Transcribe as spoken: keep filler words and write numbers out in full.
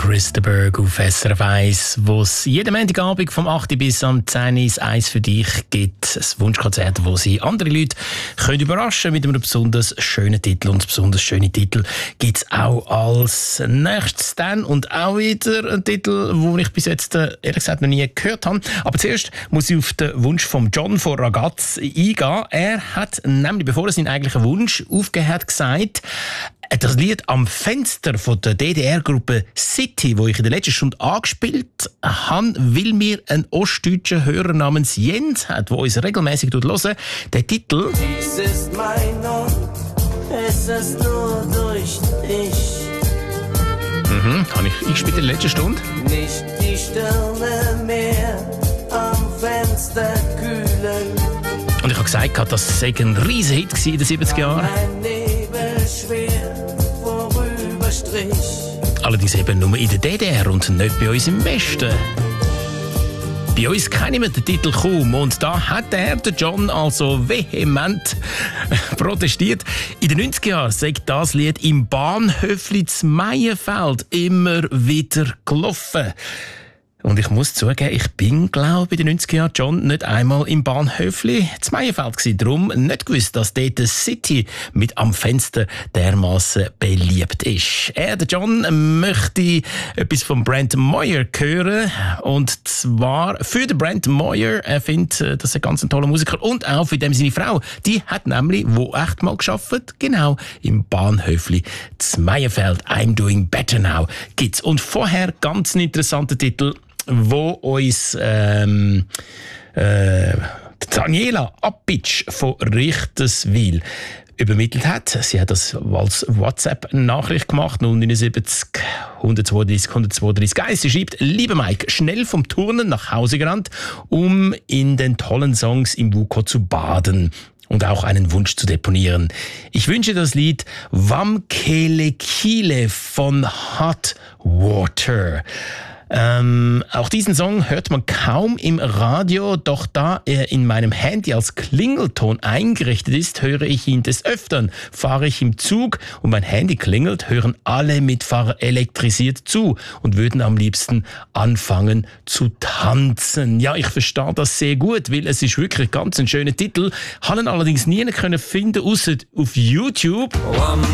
Chris de Burgh auf S R F eins, wo es jeden Montagabend vom acht bis am zehn Uhr eins für dich gibt. Ein Wunschkonzert, wo sie andere Leute können überraschen mit einem besonders schönen Titel. Und besonders schöne Titel gibt es auch als nächstes dann. Und auch wieder ein Titel, den ich bis jetzt ehrlich gesagt noch nie gehört habe. Aber zuerst muss ich auf den Wunsch von John von Ragaz eingehen. Er hat nämlich, bevor er seinen eigentlichen Wunsch aufgegeben hat, gesagt, das Lied «Am Fenster» von der D D R-Gruppe City, wo ich in der letzten Stunde angespielt habe, weil mir ein ostdeutscher Hörer namens Jens hat, der uns regelmäßig hören. Der Titel «Dies ist mein Ort, es ist nur durch dich». Mhm, habe ich eingespielt in der letzten Stunde. Nicht die Sterne mehr am Fenster kühlen. Und ich habe gesagt, das sei ein riesen Hit in den siebziger Jahren. Ein Nebel schwer vorüberstrich. Allerdings eben nur in der D D R und nicht bei uns im Westen. Bei uns kennen wir den Titel kaum und da hat er, der John, also vehement protestiert. In den neunziger Jahren sei das Lied im Bahnhöfli zu Meienfeld immer wieder gelaufen. Und ich muss zugeben, ich bin, glaube ich, in den neunziger Jahren, John, nicht einmal im Bahnhöfli zu Meienfeld gewesen. Darum nicht gewusst, dass dort die City mit «Am Fenster» dermassen beliebt ist. Er, der John, möchte etwas von Brent Moyer hören. Und zwar für den Brent Moyer. Er findet, das ist ein ganz toller Musiker. Und auch für dem seine Frau. Die hat nämlich, wo echt mal gearbeitet, genau im Bahnhöfli zu Meienfeld. «I'm doing better now» gibt's. Und vorher ganz ein interessanter Titel, wo uns ähm, äh, Daniela Appitsch von Richterswil übermittelt hat. Sie hat das als WhatsApp-Nachricht gemacht, null neun sieben null eins zwei drei eins zwei drei eins. Sie schreibt: «Lieber Mike, schnell vom Turnen nach Hause gerannt, um in den tollen Songs im Wuko zu baden und auch einen Wunsch zu deponieren. Ich wünsche das Lied Wamkele Kile von Hot Water.» Ähm, auch diesen Song hört man kaum im Radio, doch da er in meinem Handy als Klingelton eingerichtet ist, höre ich ihn des Öfteren. Fahre ich im Zug und mein Handy klingelt, hören alle Mitfahrer elektrisiert zu und würden am liebsten anfangen zu tanzen. Ja, ich verstehe das sehr gut, weil es ist wirklich ganz ein schöner Titel. Habe ihn allerdings nie können finden, außer auf YouTube.